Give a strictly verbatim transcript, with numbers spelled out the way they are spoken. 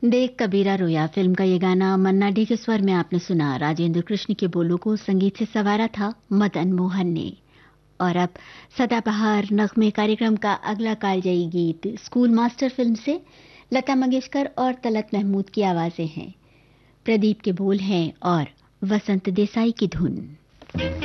देख कबीरा रोया फिल्म का ये गाना मन्ना डे के स्वर में आपने सुना। राजेंद्र कृष्ण के बोलों को संगीत से संवारा था मदन मोहन ने। और अब सदाबहार नगमे कार्यक्रम का अगला कालजयी गीत स्कूल मास्टर फिल्म से लता मंगेशकर और तलत महमूद की आवाजें हैं। प्रदीप के बोल हैं और वसंत देसाई की धुन।